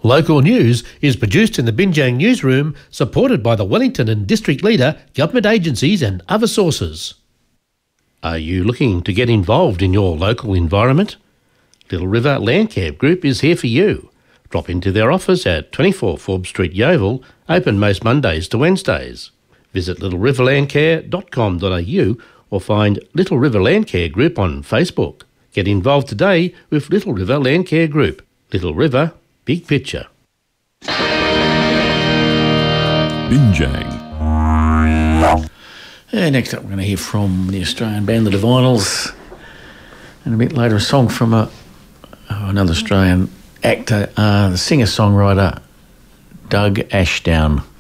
Local news is produced in the Binjang newsroom, supported by the Wellington and District Leader, government agencies and other sources. Are you looking to get involved in your local environment? Little River Landcare Group is here for you. Drop into their office at 24 Forbes Street, Yeovil, open most Mondays to Wednesdays. Visit littleriverlandcare.com.au or find Little River Landcare Group on Facebook. Get involved today with Little River Landcare Group. Little River, big picture. Binjang. Next up we're going to hear from the Australian band The Divinals, and a bit later a song from another Australian actor, the singer-songwriter Doug Ashdown.